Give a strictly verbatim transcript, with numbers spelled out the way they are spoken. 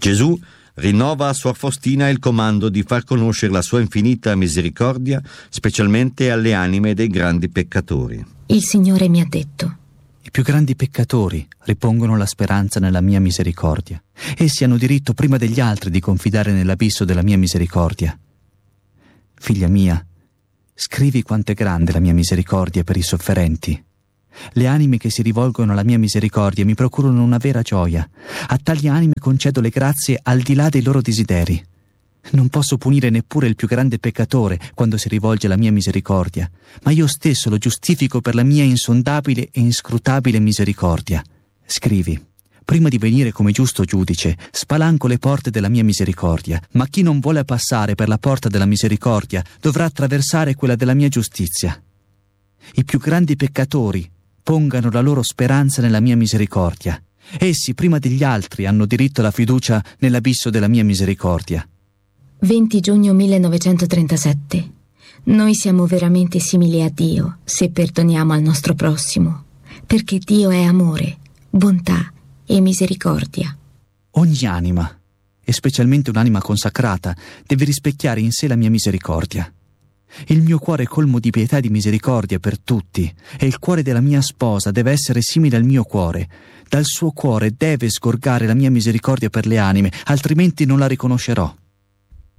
Gesù rinnova a Suor Faustina il comando di far conoscere la sua infinita misericordia, specialmente alle anime dei grandi peccatori. Il Signore mi ha detto: i più grandi peccatori ripongono la speranza nella mia misericordia. Essi hanno diritto prima degli altri di confidare nell'abisso della mia misericordia. Figlia mia, scrivi quanto è grande la mia misericordia per i sofferenti. Le anime che si rivolgono alla mia misericordia mi procurano una vera gioia. A tali anime concedo le grazie al di là dei loro desideri. Non posso punire neppure il più grande peccatore quando si rivolge alla mia misericordia, ma io stesso lo giustifico per la mia insondabile e inscrutabile misericordia. Scrivi: prima di venire come giusto giudice, spalanco le porte della mia misericordia, ma chi non vuole passare per la porta della misericordia dovrà attraversare quella della mia giustizia. I più grandi peccatori pongano la loro speranza nella mia misericordia. Essi, prima degli altri, hanno diritto alla fiducia nell'abisso della mia misericordia. venti giugno millenovecentotrentasette. Noi siamo veramente simili a Dio se perdoniamo al nostro prossimo, perché Dio è amore, bontà e misericordia. Ogni anima, e specialmente un'anima consacrata, deve rispecchiare in sé la mia misericordia. Il mio cuore è colmo di pietà e di misericordia per tutti, e il cuore della mia sposa deve essere simile al mio cuore. Dal suo cuore deve sgorgare la mia misericordia per le anime, altrimenti non la riconoscerò.